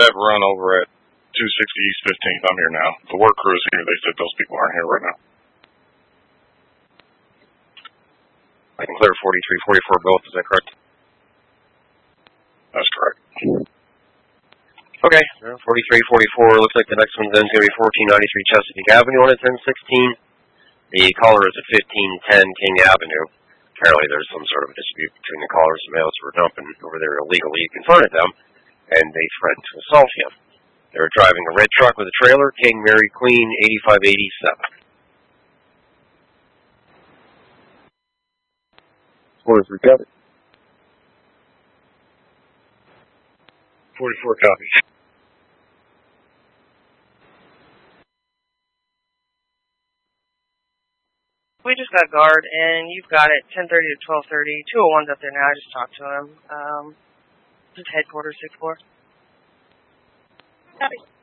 that run over at 260 East 15th. I'm here now. The work crew is here. They said those people aren't here right now. I can clear 43, 44 both. Is that correct? That's correct. Okay. 43, 44. Looks like the next one's then going to be 1493 Chesapeake Avenue on at 1016. The caller is at 1510 King Avenue. Apparently there's some sort of a dispute between the callers and males who were dumping over there illegally. He confronted them, and they threatened to assault him. They were driving a red truck with a trailer, King Mary Queen, 8587. What is recovered? 44 copies. We just got guard, and you've got it 10:30 to 12:30. 201's up there now. I just talked to him. Just headquarters 6-4. Copy.